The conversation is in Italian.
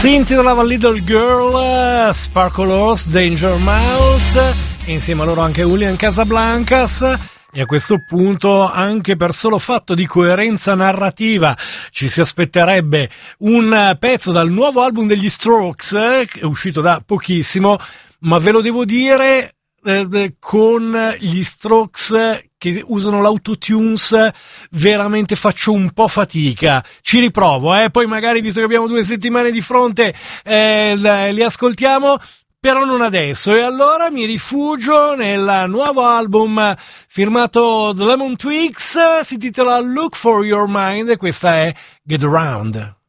Si intitolava Little Girl, Sparkle Horse, Danger Mouse, e insieme a loro anche Julian Casablancas. E a questo punto, anche per solo fatto di coerenza narrativa, ci si aspetterebbe un pezzo dal nuovo album degli Strokes, che è uscito da pochissimo, ma ve lo devo dire, con gli Strokes che usano l'autotunes veramente faccio un po' fatica. Ci riprovo, poi magari, visto che abbiamo 2 settimane di fronte, li ascoltiamo, però non adesso. E allora mi rifugio nel nuovo album firmato The Lemon Twigs, si intitola Look for Your Mind, e questa è Get Around.